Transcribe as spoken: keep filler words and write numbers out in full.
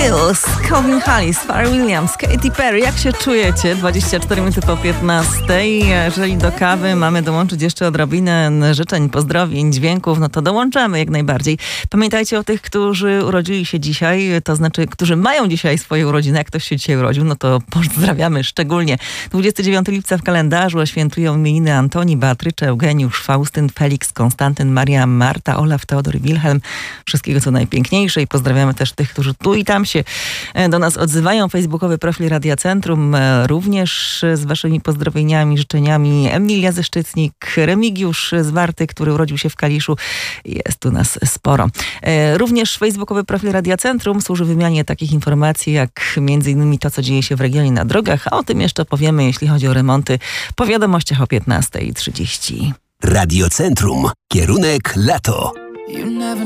Hills, Calvin Harris, Pharrell Williams, Katy Perry. Jak się czujecie? dwadzieścia cztery minuty po piętnastej. Jeżeli do kawy mamy dołączyć jeszcze odrobinę życzeń, pozdrowień, dźwięków, no to dołączamy jak najbardziej. Pamiętajcie o tych, którzy urodzili się dzisiaj, to znaczy, którzy mają dzisiaj swoje urodziny. Jak ktoś się dzisiaj urodził, no to pozdrawiamy szczególnie. dwudziestego dziewiątego lipca w kalendarzu świętują imieniny Antoni, Beatrycze, Eugeniusz, Faustyn, Felix, Konstantyn, Maria, Marta, Olaf, Teodor i Wilhelm. Wszystkiego co najpiękniejsze i pozdrawiamy też tych, którzy tu i tam się do nas odzywają. Facebookowy profil Radia Centrum również z waszymi pozdrowieniami, życzeniami. Emilia ze Szczytnik, Remigiusz z Warty, który urodził się w Kaliszu. Jest tu nas sporo. Również facebookowy profil Radia Centrum służy wymianie takich informacji, jak między innymi to, co dzieje się w regionie na drogach, a o tym jeszcze powiemy, jeśli chodzi o remonty, po wiadomościach o piętnasta trzydzieści. Radio Centrum. Kierunek lato.